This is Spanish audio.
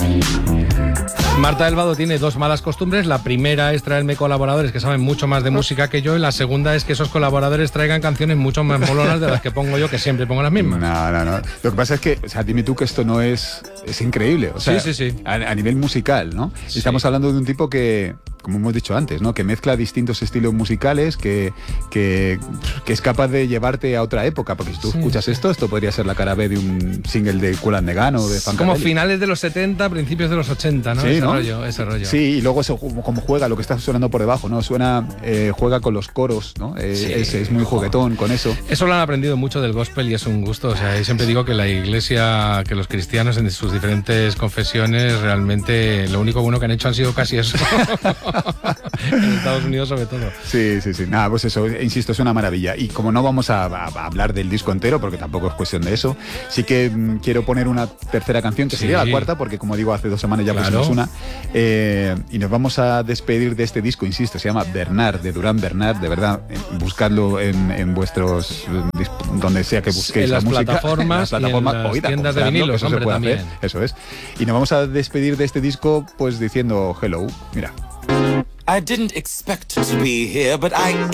Marta del Vado tiene dos malas costumbres. La primera es traerme colaboradores que saben mucho más de música que yo, y la segunda es que esos colaboradores traigan canciones mucho más molonas de las que pongo yo, que siempre pongo las mismas. No. Lo que pasa es que, o sea, dime tú que esto no es increíble. O sea, sí. A nivel musical, ¿no? Sí. Estamos hablando de un tipo que, como hemos dicho antes, ¿no? Que mezcla distintos estilos musicales, que es capaz de llevarte a otra época, porque si tú escuchas esto podría ser la cara B de un single de Kool and the Gang o de Funkadelic. Como finales de los 70, principios de los 80, ¿no? Sí, Ese rollo. Sí, y luego eso, como juega, lo que está sonando por debajo, ¿no? Juega con los coros, ¿no? Es muy juguetón con eso. Eso lo han aprendido mucho del gospel y es un gusto. O sea, yo siempre digo que la iglesia, que los cristianos en sus diferentes confesiones, realmente lo único bueno que han hecho han sido casi eso. En Estados Unidos sobre todo. Sí. Nada, pues eso, insisto, es una maravilla. Y como no vamos a hablar del disco entero, porque tampoco es cuestión de eso, sí que quiero poner una tercera canción, que sería la cuarta, porque como digo, hace 2 semanas ya pusimos una. Y nos vamos a despedir de este disco, insisto, se llama Bernard, de Durán Bernard. De verdad, buscadlo en vuestros, donde sea que busquéis en la las música, plataformas, en las tiendas de vinilos, eso hombre, se puede también. hacer, eso es. Y nos vamos a despedir de este disco pues diciendo hello, mira. I didn't expect to be here, but I